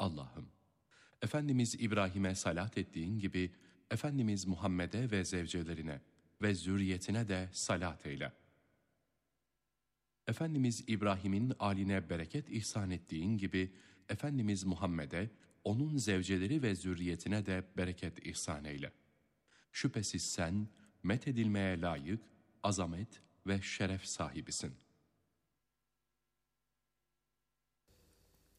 Allah'ım, Efendimiz İbrahim'e salat ettiğin gibi, Efendimiz Muhammed'e ve zevcelerine ve zürriyetine de salat eyle. Efendimiz İbrahim'in âline bereket ihsan ettiğin gibi, Efendimiz Muhammed'e, onun zevceleri ve zürriyetine de bereket ihsan eyle. Şüphesiz sen, methedilmeye layık, azamet ve şeref sahibisin.